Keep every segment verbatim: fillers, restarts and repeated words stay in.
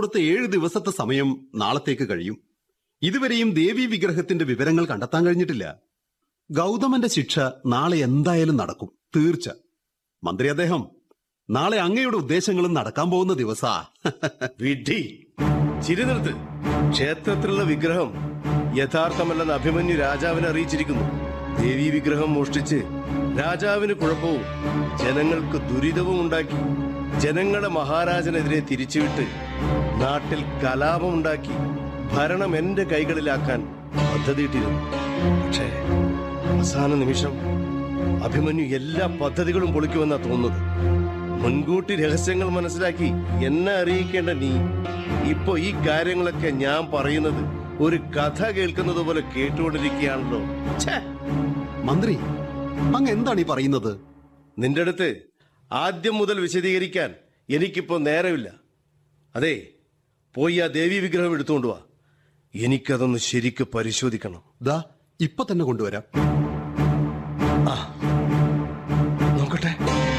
കൊടുത്ത ഏഴ് ദിവസത്തെ സമയം നാളത്തേക്ക് കഴിയും. ഇതുവരെയും ദേവീ വിഗ്രഹത്തിന്റെ വിവരങ്ങൾ കണ്ടെത്താൻ കഴിഞ്ഞിട്ടില്ല. ഗൗതമന്റെ ശിക്ഷ നാളെ എന്തായാലും നടക്കും, തീർച്ച. മന്ത്രി അദ്ദേഹം, നാളെ അങ്ങയുടെ ഉദ്ദേശങ്ങളും നടക്കാൻ പോകുന്ന ദിവസാ. വിഡ്ഢി, ചിരി നിർത്ത്. ക്ഷേത്രത്തിലുള്ള വിഗ്രഹം യഥാർത്ഥമല്ലെന്ന് അഭിമന്യു രാജാവിനെ അറിയിച്ചിരിക്കുന്നു. ദേവീ വിഗ്രഹം മോഷ്ടിച്ച് രാജാവിന് കുഴപ്പവും ജനങ്ങൾക്ക് ദുരിതവും ഉണ്ടാക്കി ജനങ്ങളെ മഹാരാജനെതിരെ തിരിച്ചുവിട്ട് നാട്ടിൽ കലാപമുണ്ടാക്കി ഭരണം എന്റെ കൈകളിലാക്കാൻ പദ്ധതിയിട്ടിരുന്നു. പക്ഷേ അവസാന നിമിഷം അഭിമന്യു എല്ലാ പദ്ധതികളും പൊളിക്കുമെന്നാ തോന്നുന്നത്. മുൻകൂട്ടി രഹസ്യങ്ങൾ മനസ്സിലാക്കി എന്നെ അറിയിക്കേണ്ട നീ ഇപ്പൊ ഈ കാര്യങ്ങളൊക്കെ ഞാൻ പറയുന്നത് ഒരു കഥ കേൾക്കുന്നത് പോലെ കേട്ടുകൊണ്ടിരിക്കുകയാണല്ലോ. മന്ത്രി, അങ്ങ് എന്താണ് ഈ പറയുന്നത്? നിന്റെ അടുത്ത് ആദ്യം മുതൽ വിശദീകരിക്കാൻ എനിക്കിപ്പോ നേരമില്ല. അതെ, പോയി ആ ദേവീ വിഗ്രഹം എടുത്തുകൊണ്ട് വാ. എനിക്കതൊന്ന് ശരിക്ക് പരിശോധിക്കണം. ദാ ഇപ്പൊ തന്നെ കൊണ്ടുവരാം. ആ, നോക്കട്ടെ.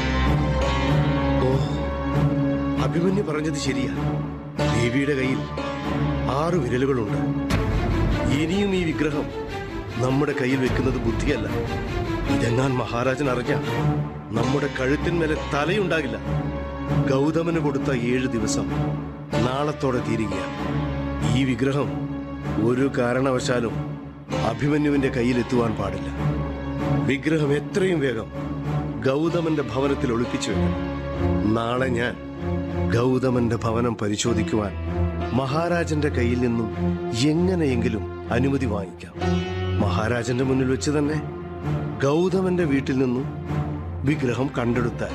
ഓ, അഭിമന്യു പറഞ്ഞത് ശരിയാ. ദേവിയുടെ കയ്യിൽ ആറ് വിരലുകളുണ്ട്. ഇനിയും ഈ വിഗ്രഹം നമ്മുടെ കയ്യിൽ വെക്കുന്നത് ബുദ്ധിയല്ല. ഇതെങ്ങാൻ മഹാരാജൻ അറിഞ്ഞ നമ്മുടെ കഴുത്തിന്മേലെ തലയുണ്ടാകില്ല. ഗൗതമന് കൊടുത്ത ഏഴ് ദിവസം നാളത്തോടെ തീരുകയാണ്. ഈ വിഗ്രഹം ഒരു കാരണവശാലും അഭിമന്യുവിന്റെ കയ്യിലെത്തുവാൻ പാടില്ല. വിഗ്രഹം എത്രയും വേഗം ഗൗതമന്റെ ഭവനത്തിൽ ഒളിപ്പിച്ചു വെക്കണം. നാളെ ഞാൻ ഗൗതമന്റെ ഭവനം പരിശോധിക്കുവാൻ മഹാരാജന്റെ കയ്യിൽ നിന്നും എങ്ങനെയെങ്കിലും അനുമതി വാങ്ങിക്കാം. മഹാരാജന്റെ മുന്നിൽ വെച്ച് തന്നെ ഗൗതമന്റെ വീട്ടിൽ നിന്നും വിഗ്രഹം കണ്ടെടുത്താൽ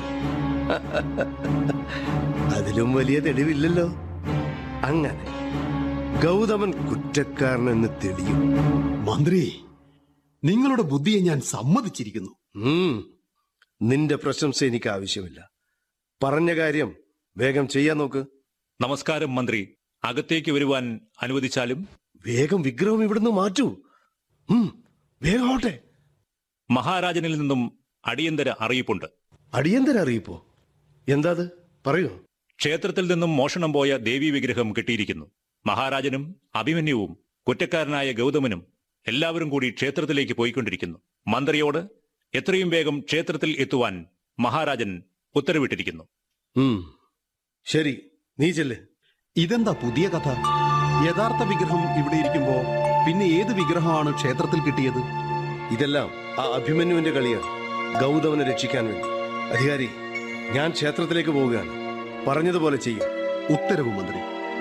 അതിലും വലിയ തെളിവില്ലല്ലോ. അങ്ങനെ ഗൗതമൻ കുറ്റക്കാരനെന്ന് തെളിയും. മന്ത്രി, നിങ്ങളുടെ ബുദ്ധിയെ ഞാൻ സമ്മതിച്ചിരിക്കുന്നു. നിന്റെ പ്രശംസ എനിക്ക് ആവശ്യമില്ല. പറഞ്ഞ കാര്യം വേഗം ചെയ്യാൻ നോക്ക്. നമസ്കാരം മന്ത്രി, അകത്തേക്ക് വരുവാൻ അനുവദിച്ചാലും? വേഗം വിഗ്രഹം ഇവിടുന്ന് മാറ്റൂ. വേഗം ആവട്ടെ. മഹാരാജനിൽ നിന്നും അടിയന്തര അറിയിപ്പുണ്ട്. അടിയന്തര അറിയിപ്പോ? എന്താ അത്? പറയൂ. ക്ഷേത്രത്തിൽ നിന്നും മോഷണം പോയ ദേവീ വിഗ്രഹം കിട്ടിയിരിക്കുന്നു. മഹാരാജനും അഭിമന്യുവും കുറ്റക്കാരനായ ഗൗതമനും എല്ലാവരും കൂടി ക്ഷേത്രത്തിലേക്ക് പോയിക്കൊണ്ടിരിക്കുന്നു. മന്ത്രിയോട് എത്രയും വേഗം ക്ഷേത്രത്തിൽ എത്തുവാൻ മഹാരാജൻ ഉത്തരവിട്ടിരിക്കുന്നു. ശരി, നീ ചെല്ല്. ഇതെന്താ പുതിയ കഥ? യഥാർത്ഥ വിഗ്രഹം ഇവിടെ ഇരിക്കുമ്പോ പിന്നെ ഏത് വിഗ്രഹമാണ് ക്ഷേത്രത്തിൽ കിട്ടിയത്? ഇതെല്ലാം ആ അഭിമന്യുവിന്റെ കളിയാണ്, ഗൗതമനെ രക്ഷിക്കാൻ വേണ്ടി. അധികാരി, ഞാൻ ക്ഷേത്രത്തിലേക്ക് പോവുകയാണ്. പറഞ്ഞതുപോലെ ചെയ്യും. ഉത്തരവ് മന്ത്രി.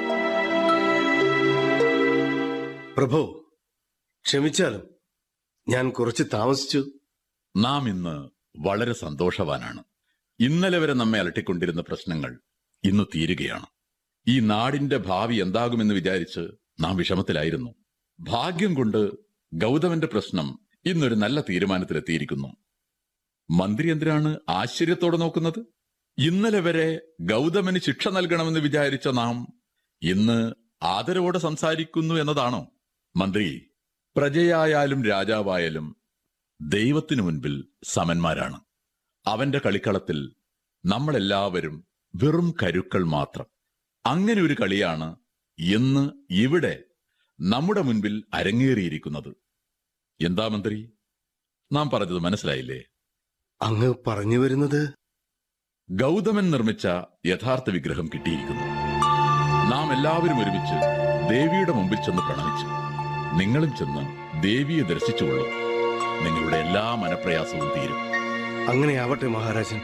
പ്രഭു, ക്ഷമിച്ചാലും ഞാൻ കുറച്ച് താമസിച്ചു. നാം ഇന്ന് വളരെ സന്തോഷവാനാണ്. ഇന്നലെ വരെ നമ്മെ അലട്ടിക്കൊണ്ടിരുന്ന പ്രശ്നങ്ങൾ ഇന്ന് തീരുകയാണ്. ഈ നാടിന്റെ ഭാവി എന്താകുമെന്ന് വിചാരിച്ച് നാം വിഷമത്തിലായിരുന്നു. ഭാഗ്യം കൊണ്ട് ഗൗതമന്റെ പ്രശ്നം ഇന്നൊരു നല്ല തീരുമാനത്തിലെത്തിയിരിക്കുന്നു. മന്ത്രി എന്തിനാണ് ആശ്ചര്യത്തോടെ നോക്കുന്നത്? ഇന്നലെ വരെ ഗൗതമന് ശിക്ഷ നൽകണമെന്ന് വിചാരിച്ച നാം ഇന്ന് ആദരവോടെ സംസാരിക്കുന്നു എന്നതാണോ? മന്ത്രി, പ്രജയായാലും രാജാവായാലും ദൈവത്തിനു മുൻപിൽ സമന്മാരാണ്. അവന്റെ കളിക്കളത്തിൽ നമ്മളെല്ലാവരും വെറും കരുക്കൾ മാത്രം. അങ്ങനെ ഒരു കളിയാണ് ഇന്ന് ഇവിടെ നമ്മുടെ മുൻപിൽ അരങ്ങേറിയിരിക്കുന്നത്. എന്താ മന്ത്രി, നാം പറഞ്ഞത് മനസ്സിലായില്ലേ? അങ്ങ് പറഞ്ഞു വരുന്നത്? ഗൗതമൻ നിർമ്മിച്ച യഥാർത്ഥ വിഗ്രഹം കിട്ടിയിരിക്കുന്നു. നാം എല്ലാവരും ഒരുമിച്ച് ദേവിയുടെ മുമ്പിൽ ചെന്ന് പ്രണമിച്ചു. നിങ്ങളും ചെന്ന് ദേവിയെ ദർശിച്ചുകൊള്ളൂ. നിങ്ങളുടെ എല്ലാ മനപ്രയാസവും തീരും. അങ്ങനെയാവട്ടെ മഹാരാജൻ.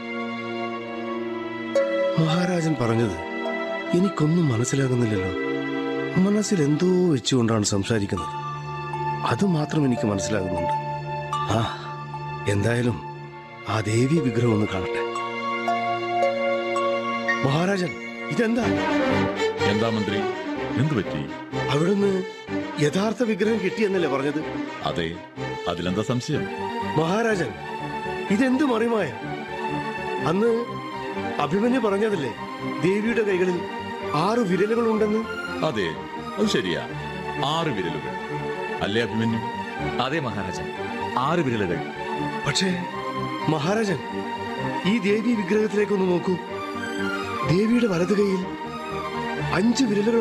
മഹാരാജൻ പറഞ്ഞത് എനിക്കൊന്നും മനസ്സിലാകുന്നില്ലല്ലോ. മനസ്സിൽ എന്തോ വെച്ചുകൊണ്ടാണ് സംസാരിക്കുന്നത്. അത് മാത്രം എനിക്ക് മനസ്സിലാകുന്നുണ്ട്. ആ, എന്തായാലും ആ ദേവി വിഗ്രഹം ഒന്ന് കാണട്ടെ. മഹാരാജൻ, ഇതെന്താ? എന്താ മന്ത്രി, എന്തു പറ്റി? അവിടുന്ന് യഥാർത്ഥ വിഗ്രഹം കിട്ടിയെന്നല്ലേ പറഞ്ഞത്? അതെ, അതിലെന്താ സംശയം? മഹാരാജൻ, ഇതെന്ത് മറിമായ? അന്ന് അഭിമന്യു പറഞ്ഞതല്ലേ ദേവിയുടെ കൈകളിൽ ആറ് വിരലുകൾ ഉണ്ടെന്ന്? അതെ, അത് ശരിയാ. ആറ് വിരലുകൾ അല്ലേ അഭിമന്യു? അതെ മഹാരാജൻ, ആറ് വിരലുകൾ. പക്ഷേ മഹാരാജൻ, ഈ ദേവി വിഗ്രഹത്തിലേക്കൊന്ന് നോക്കൂ. ദേവിയുടെ വലതു കൈയിൽ അഞ്ച് വിരലുകൾ